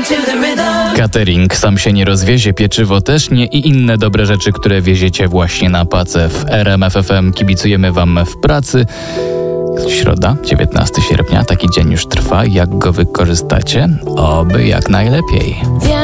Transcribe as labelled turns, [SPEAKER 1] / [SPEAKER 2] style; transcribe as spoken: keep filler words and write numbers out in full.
[SPEAKER 1] Catering sam się nie rozwiezie, pieczywo też nie i inne dobre rzeczy, które wieziecie właśnie na pacę. W R M F F M kibicujemy Wam w pracy. Środa, dziewiętnastego sierpnia, taki dzień już trwa. Jak go wykorzystacie? Oby jak najlepiej.